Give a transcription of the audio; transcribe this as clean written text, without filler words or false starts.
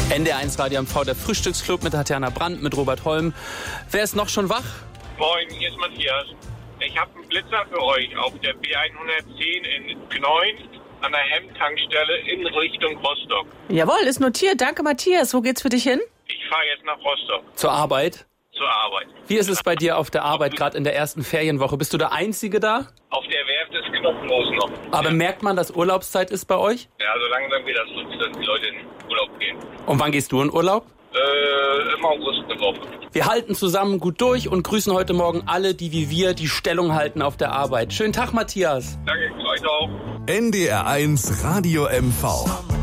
NDR1 Radio MV, der Frühstücksclub mit Tatjana Brandt, mit Robert Holm. Wer ist noch schon wach? Moin, hier ist Matthias. Ich habe einen Blitzer für euch auf der B110 in Gneun an der Hemd-Tankstelle in Richtung Rostock. Jawohl, ist notiert. Danke, Matthias. Wo geht's für dich hin? Ich fahre jetzt nach Rostock Zur Arbeit? zur Arbeit. Wie ist es bei dir auf der Arbeit, gerade in der ersten Ferienwoche? Bist du der Einzige da? Auf der Werft ist knopflos noch. Aber merkt man, dass Urlaubszeit ist bei euch? Ja, so langsam geht das los, dass die Leute in Urlaub gehen. Und wann gehst du in Urlaub? Im August eine Woche. Wir halten zusammen gut durch und grüßen heute Morgen alle, die wie wir die Stellung halten auf der Arbeit. Schönen Tag, Matthias. Danke, euch auch. NDR1 Radio MV.